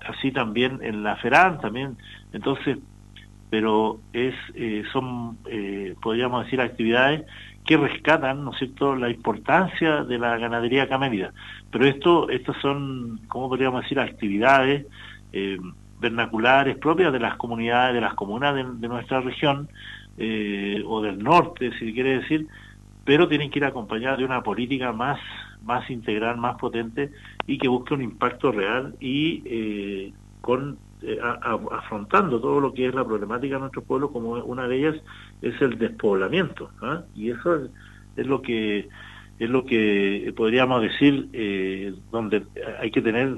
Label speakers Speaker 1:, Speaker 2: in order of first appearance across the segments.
Speaker 1: así también en la FERAN también. Entonces, pero son, podríamos decir, actividades que rescatan, ¿no es cierto?, la importancia de la ganadería camélida. Pero estos son, ¿cómo podríamos decir?, actividades vernaculares propias de las comunidades, de las comunas de nuestra región, o del norte, si quiere decir, pero tienen que ir acompañadas de una política más integral, más potente, y que busque un impacto real y afrontando todo lo que es la problemática de nuestro pueblo, como una de ellas es el despoblamiento, ¿eh? Y eso es lo que podríamos decir, donde hay que tener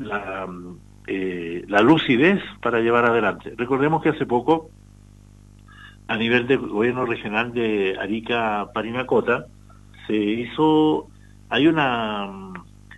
Speaker 1: la lucidez para llevar adelante. Recordemos que hace poco, a nivel del gobierno regional de Arica Parinacota, hay una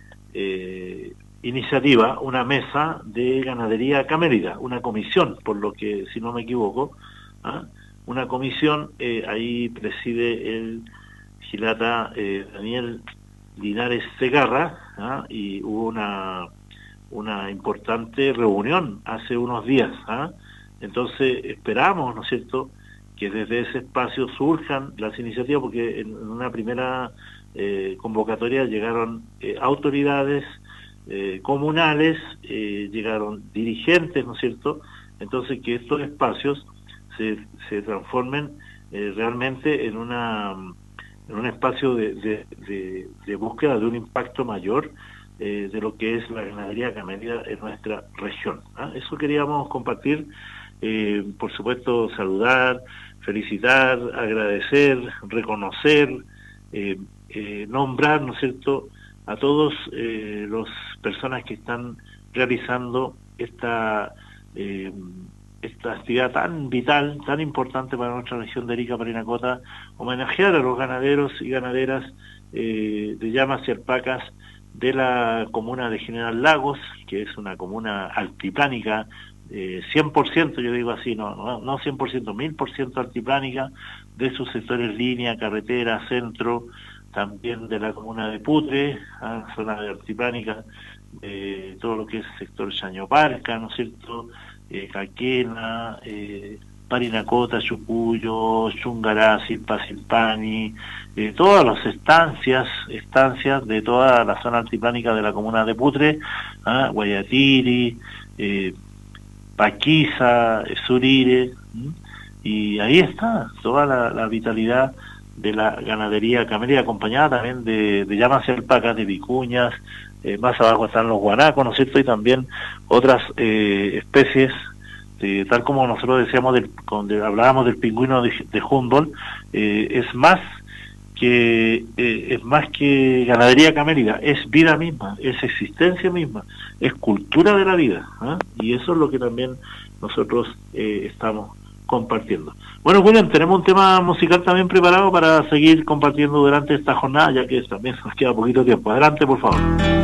Speaker 1: iniciativa, una mesa de ganadería camélida, una comisión, por lo que, si no me equivoco, una comisión, ahí preside el Gilata Daniel Linares Segarra, y hubo una importante reunión hace unos días. Entonces esperamos, ¿no es cierto?, que desde ese espacio surjan las iniciativas, porque en una primera convocatoria llegaron autoridades comunales, llegaron dirigentes, ¿no es cierto? Entonces, que estos espacios se transformen realmente en un espacio de búsqueda de un impacto mayor de lo que es la ganadería camélida en nuestra región. Eso queríamos compartir, por supuesto, saludar, felicitar, agradecer, reconocer, nombrar, ¿no es cierto?, a todos las personas que están realizando esta actividad tan vital, tan importante para nuestra región de Arica Parinacota, homenajear a los ganaderos y ganaderas de llamas y alpacas de la comuna de General Lagos, que es una comuna altiplánica, 100%, yo digo así, no 100%, 1000% altiplánica, de sus sectores línea, carretera, centro, también de la comuna de Putre, zona de altiplánica, todo lo que es el sector Chañoparca, ¿no es cierto?, Caquena, Parinacota, Chucuyo, Chungará, Silpa, Silpani, todas las estancias de toda la zona altiplánica de la comuna de Putre, Guayatiri, Paquiza, Surire, y ahí está toda la vitalidad de la ganadería camélida, acompañada también de llamas y alpacas, de vicuñas, más abajo están los guanacos, ¿no es cierto?, y también otras especies, tal como nosotros decíamos, cuando hablábamos del pingüino de Humboldt, es más que ganadería camélida, es vida misma, es existencia misma, es cultura de la vida, y eso es lo que también nosotros estamos compartiendo. Bueno, William, tenemos un tema musical también preparado para seguir compartiendo durante esta jornada, ya que también nos queda poquito tiempo. Adelante, por favor.